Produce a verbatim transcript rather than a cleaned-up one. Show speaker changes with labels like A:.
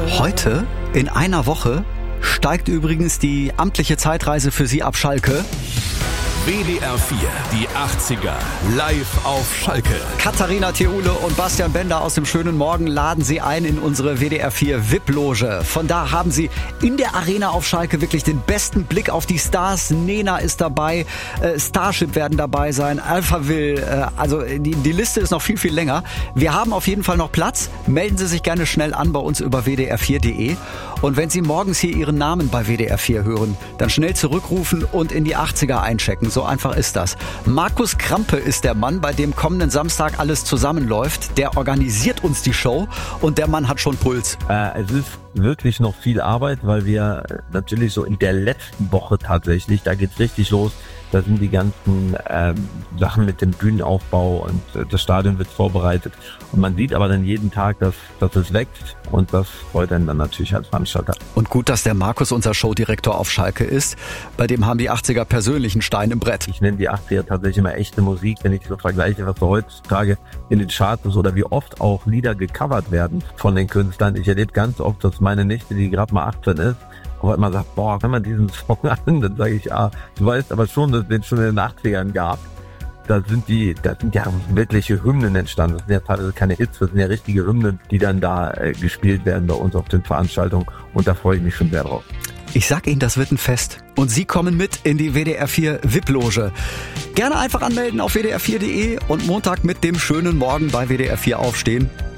A: Heute, in einer Woche, steigt übrigens die amtliche Zeitreise für Sie ab Schalke.
B: W D R vier, die achtziger, live auf Schalke.
A: Katharina Theule und Bastian Bender aus dem schönen Morgen laden Sie ein in unsere W D R vier V I P-Loge. Von da haben Sie in der Arena auf Schalke wirklich den besten Blick auf die Stars. Nena ist dabei, äh, Starship werden dabei sein, Alphaville, äh, also die, die Liste ist noch viel, viel länger. Wir haben auf jeden Fall noch Platz. Melden Sie sich gerne schnell an bei uns über w d r vier punkt d e. Und wenn Sie morgens hier Ihren Namen bei W D R vier hören, dann schnell zurückrufen und in die achtziger einchecken. So einfach ist das. Markus Krampe ist der Mann, bei dem kommenden Samstag alles zusammenläuft. Der organisiert uns die Show und der Mann hat schon Puls.
C: Äh, es ist wirklich noch viel Arbeit, weil wir natürlich so in der letzten Woche tatsächlich, da geht's richtig los. Da sind die ganzen ähm, Sachen mit dem Bühnenaufbau und äh, das Stadion wird vorbereitet. Und man sieht aber dann jeden Tag, dass, dass es wächst und das freut einen dann natürlich als Veranstalter.
A: Und gut, dass der Markus unser Showdirektor auf Schalke ist. Bei dem haben die achtziger persönlich einen Stein im Brett.
C: Ich nenne die achtziger tatsächlich immer echte Musik, wenn ich so vergleiche, was so heutzutage in den Charts ist oder wie oft auch Lieder gecovert werden von den Künstlern. Ich erlebe ganz oft, dass meine Nichte, die gerade mal achtzehn ist, und man sagt, boah, wenn man diesen Song an, dann sage ich, ah, du weißt aber schon, dass es den schon in den achtzigern gab. Da sind die, da sind ja wirkliche Hymnen entstanden. Das sind ja teilweise keine Hits, das sind ja richtige Hymnen, die dann da äh, gespielt werden bei uns auf den Veranstaltungen. Und da freue ich mich schon sehr drauf.
A: Ich sag Ihnen, das wird ein Fest. Und Sie kommen mit in die W D R vier V I P-Loge. Gerne einfach anmelden auf w d r vier punkt d e und Montag mit dem schönen Morgen bei W D R vier aufstehen.